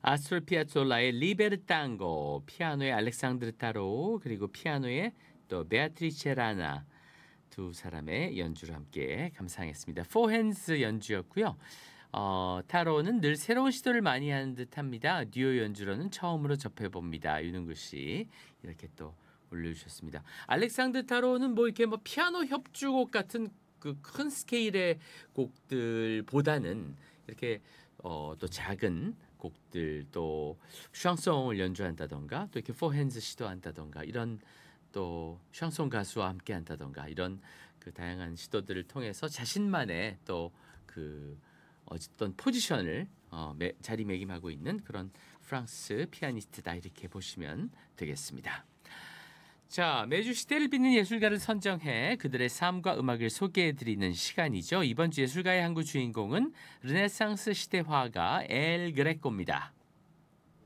아스톨 피아졸라의 리베르탄고, 피아노의 알렉산드르 타로, 그리고 피아노의 또 베아트리체 라나 두 사람의 연주를 함께 감상했습니다. 포핸즈 연주였고요. 타로는 늘 새로운 시도를 많이 하는 듯합니다. 듀오 연주로는 처음으로 접해봅니다. 윤은구 씨 이렇게 또 올려주셨습니다. 알렉산드 타로는 뭐 이렇게 뭐 피아노 협주곡 같은 그 큰 스케일의 곡들보다는 이렇게 또 작은 곡들 또 샹송을 연주한다던가 또 이렇게 포핸즈 시도한다던가 이런 또 샹송 가수와 함께 한다던가 이런 그 다양한 시도들을 통해서 자신만의 또 그 어떤 포지션을 자리매김하고 있는 그런 프랑스 피아니스트다 이렇게 보시면 되겠습니다. 자, 매주 시대를 빛는 예술가를 선정해 그들의 삶과 음악을 소개해드리는 시간이죠. 이번 주 예술가의 한 구 주인공은 르네상스 시대 화가 엘 그레코입니다.